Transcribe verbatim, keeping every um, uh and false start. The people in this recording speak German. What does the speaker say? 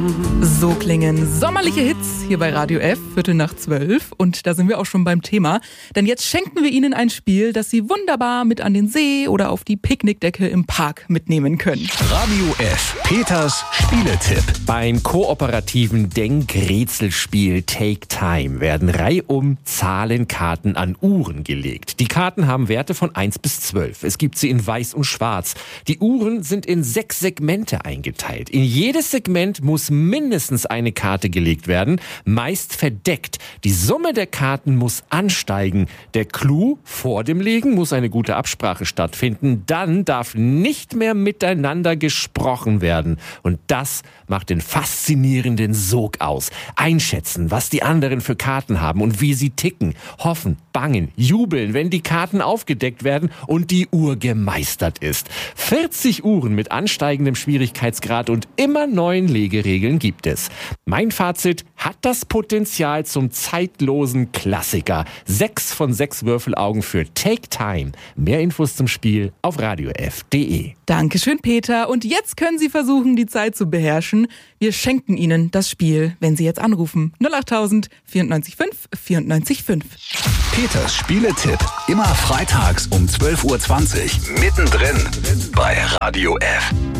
So klingen sommerliche Hits hier bei Radio F, Viertel nach zwölf. Und da sind wir auch schon beim Thema. Denn jetzt schenken wir Ihnen ein Spiel, das Sie wunderbar mit an den See oder auf die Picknickdecke im Park mitnehmen können. Radio F, Peters Spieletipp. Beim kooperativen Denk-Rätselspiel Take Time werden reihum Zahlenkarten an Uhren gelegt. Die Karten haben Werte von eins bis zwölf. Es gibt sie in weiß und schwarz. Die Uhren sind in sechs Segmente eingeteilt. In jedes Segment muss mindestens eine Karte gelegt werden, meist verdeckt. Die Summe der Karten muss ansteigen. Der Clou: vor dem Legen muss eine gute Absprache stattfinden. Dann darf nicht mehr miteinander gesprochen werden. Und das macht den faszinierenden Sog aus. Einschätzen, was die anderen für Karten haben und wie sie ticken. Hoffen, bangen, jubeln, wenn die Karten aufgedeckt werden und die Uhr gemeistert ist. vierzig Uhren mit ansteigendem Schwierigkeitsgrad und immer neuen Legeregeln gibt es. Mein Fazit: hat das Potenzial zum zeitlosen Klassiker. Sechs von sechs Würfelaugen für Take Time. Mehr Infos zum Spiel auf radiof punkt de. Dankeschön, Peter. Und jetzt können Sie versuchen, die Zeit zu beherrschen. Wir schenken Ihnen das Spiel, wenn Sie jetzt anrufen. null acht tausend vierundneunzig fünf vierundneunzig fünf. Peters Spieletipp. Immer freitags um zwölf Uhr zwanzig. Mittendrin bei Radio F.